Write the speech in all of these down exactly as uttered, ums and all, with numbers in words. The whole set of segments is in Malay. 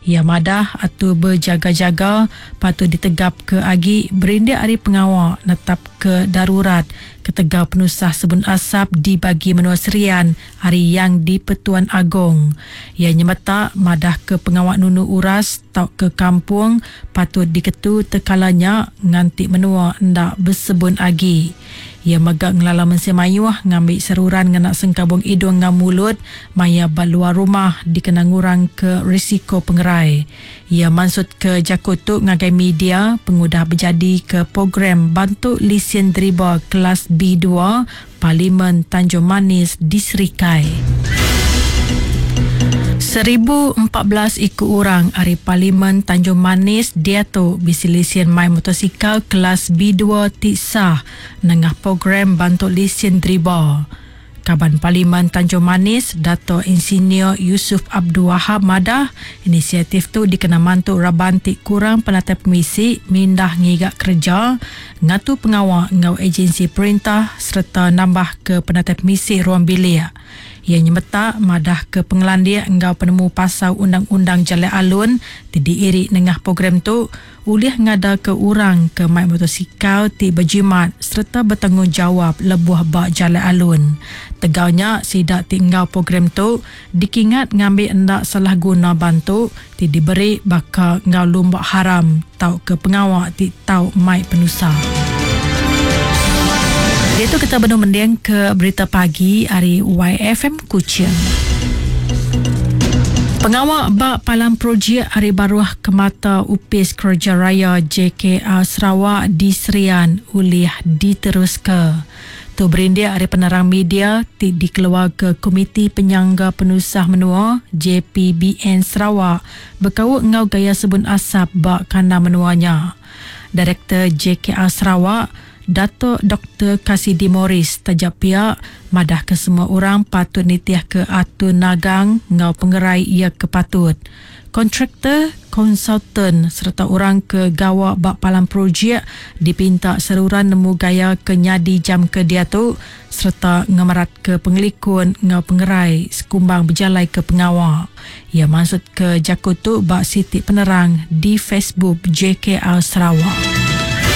Ia madah atau berjaga-jaga patut ditegap ke agi berindia hari pengawal netap ke darurat ketegau penusah sebun asap dibagi menua serian hari yang di Pertuan Agong. Ia nyemeta madah ke pengawal nunu uras tau ke kampung patut diketu tekalanya nganti menua ndak bersebun agi. Ia megak ngelala mensemayuh ngambil seruran ngenak sengkabung hidung ngam mulut maya baluar rumah dikenang urang ke risiko pengerai. Ia mansut ke Jakutuk ngagai media pengudah berjadi ke program bantu lisen driba kelas B dua Parlimen Tanjung Manis di Serikai. seribu empat belas ikut orang hari Parlimen Tanjung Manis dia tu bisi lesen main motosikal kelas B dua tik sah nengah program bantu lesen driba. Kaban Parlimen Tanjung Manis, Dato' Insinyur Yusuf Abdul Wahab madah inisiatif tu dikena mantuk raban tik kurang penata permisi mindah ngigak kerja ngatu pengawal ngau agensi perintah serta nambah ke penata permisi ruang bilik. Ia nyemeta madah ke pengelandia engau penemu pasal undang-undang jalan alun didiiri nengah program tu ulih ngada ke urang ke mai motosikal ti berjimat serta bertanggungjawab lebuh bak jalan alun. Tegaunya sidak tinggal program tu dikingat ngambil endak salah guna bantu ti diberi bakal ngau lumbak haram tau ke pengawal ti tau mai penusah. Itu kita benar mendiang ke berita pagi hari Y F M Kuching. Pengawal bak palang projek hari baruah kemata Upis Kerja Raya J K R Sarawak di Serian ulih diteruskan. Tu berindia hari penerang media ti dikeluar ke Komiti Penyangga Penusah Menua J P B N Sarawak berkawut ngau gaya sebun asap bak kandang menuanya. Direktur J K R Sarawak Dato' Doktor Kasidi Morris tajak pihak madah ke semua orang patut nitiah ke atur nagang ngau pengerai ia kepatut. Kontraktor, konsultan serta orang ke gawak bak palang projek dipinta seruran nemu gaya ke nyadi jam ke dia tu serta ngemarat ke pengelikun ngau pengerai sekumbang berjalai ke pengawal. Ia maksud ke Jakutuk bak sitik penerang di Facebook J K R Sarawak.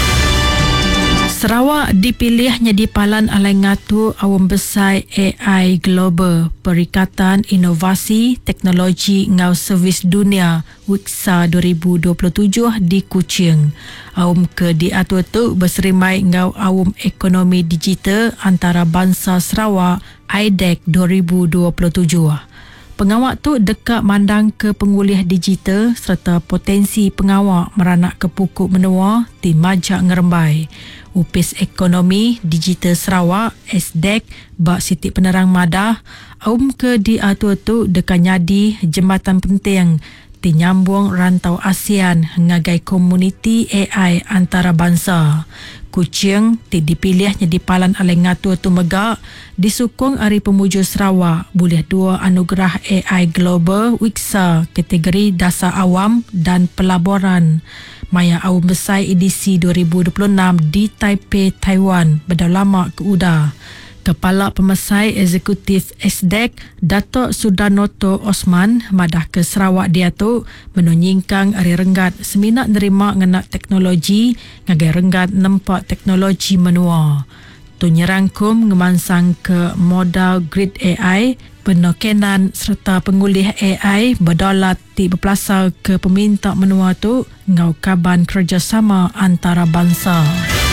Sarawak dipilihnya di palan alai ngatu awam besar A I Global Perikatan Inovasi Teknologi Ngau Servis Dunia W I K S A dua ribu dua puluh tujuh di Kuching. Awam ke diatur tu berserimai ngau awam ekonomi digital antara bangsa Sarawak I D E C dua ribu dua puluh tujuh. Pengawak tu dekat mandang ke pengulih digital serta potensi pengawak meranak ke pukuk menua di majak ngerembai. Upis Ekonomi Digital Sarawak S D E C bak sitik penerang madah aum ke diatur tu dekat nyadi jembatan penting ti nyambung rantau ASEAN ngagai komuniti A I antara bangsa. Kuching ti dipilihnya di palan alai ngatur tu megak disukung hari pemujur Sarawak boleh dua anugerah A I Global W I K S A kategori dasar awam dan pelaburan maya awam besar edisi dua ribu dua puluh enam di Taipei, Taiwan berdalama ke udah. Kepala Pemesai Eksekutif S D E C Dato' Sudarnoto Osman madah ke Sarawak dia tu menunyingkang hari renggat seminat nerima ngenak teknologi ngagai renggat nempak teknologi menua. Tu nyerangkum ngemansang ke modal grid A I penokenan serta pengulih A I berdolat ti berpelasar ke peminta menua tu ngau kaban kerjasama antara bangsa.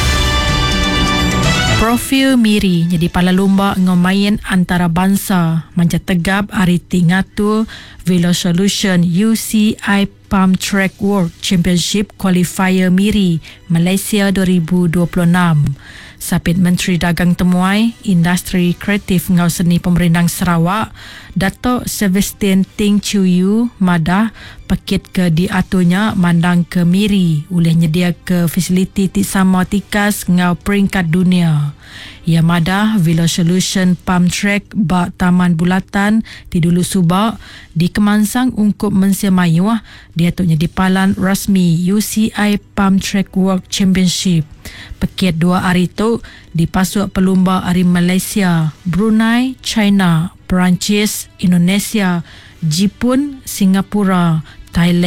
Profil Miri jadi pala lomba ngomain antara bangsa manja tegap hari tingatu Velo Solution U C I Palm Track World Championship Qualifier Miri Malaysia dua ribu dua puluh enam. Sapit Menteri Dagang Temuai, Industri Kreatif Ngau Seni Pemerintah Sarawak, Dato' Sebastian Ting Chuyu madah pakit ke diaturnya mandang ke Miri oleh nyedia ke fasiliti ti sama tikas ngau peringkat dunia. Ia madah Velo Solution Palm Track bak Taman Bulatan ti dulu subak di Kemansang ungkup mensemayuh diaturnya di palan rasmi U C I Palm Track World Championship. Pakit dua hari tu dipasuk pelumba hari Malaysia, Brunei, China, Perancis, Indonesia, Jepun, Singapura, Thailand